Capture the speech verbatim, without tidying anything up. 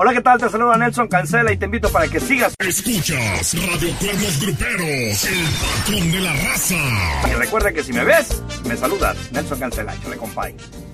Hola, ¿qué tal? Te saluda Nelson Cancela y te invito para que sigas. Escuchas Radio Cuernos Gruperos, el patrón de la raza. Y recuerda que si me ves, me saludas. Nelson Cancela, chale, compadre.